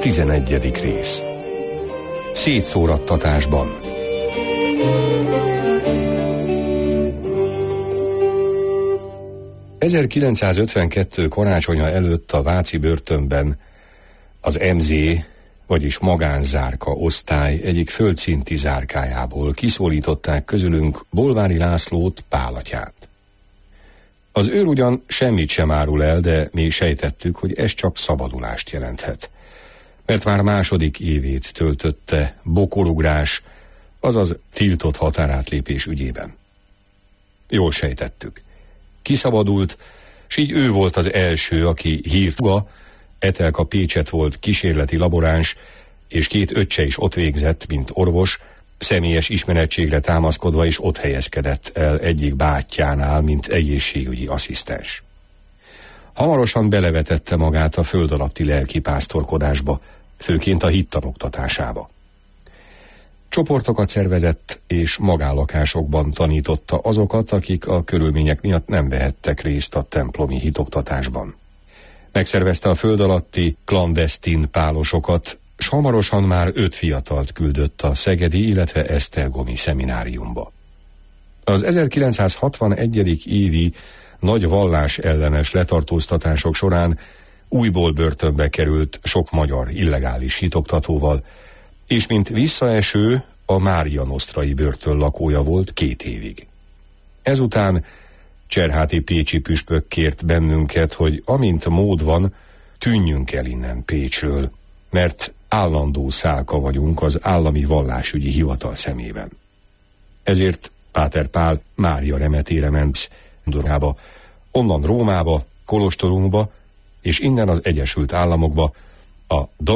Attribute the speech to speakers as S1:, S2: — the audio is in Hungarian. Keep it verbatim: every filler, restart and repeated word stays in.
S1: tizenegyedik rész. Szétszórattatásban. ezerkilencszázötvenkettő karácsonya előtt a váci börtönben az em zé, vagyis magánzárka osztály egyik földszinti zárkájából kiszólították közülünk Bolvári Lászlót, Pál atyát. Az őr ugyan semmit sem árul el, de mi sejtettük, hogy ez csak szabadulást jelenthet. Mert már második évét töltötte bokorugrás, azaz tiltott határátlépés ügyében. Jól sejtettük. Kiszabadult, s így ő volt az első, aki hírt maga. Etelka Pécset volt kísérleti laboráns, és két öccse is ott végzett, mint orvos, személyes ismerettségre támaszkodva is ott helyezkedett el egyik bátyjánál, mint egészségügyi asszisztens. Hamarosan belevetette magát a föld alatti lelkipásztorkodásba, főként a hittanoktatásába. Csoportokat szervezett, és magánlakásokban tanította azokat, akik a körülmények miatt nem vehettek részt a templomi hitoktatásban. Megszervezte a föld alatti klandesztin pálosokat, s hamarosan már öt fiatalt küldött a szegedi, illetve esztergomi szemináriumba. Az ezerkilencszázhatvanegyedik évi nagy vallás ellenes letartóztatások során újból börtönbe került sok magyar illegális hitoktatóval, és mint visszaeső a Mária Nosztrai börtön lakója volt két évig. Ezután Cserháti pécsi püspök kért bennünket, hogy amint mód van, tűnjünk el innen Pécsről, mert állandó szálka vagyunk az állami vallásügyi hivatal szemében. Ezért Páter Pál Mária remetére ment Durába, onnan Rómába, Kolostorunkba, és innen az Egyesült Államokba, a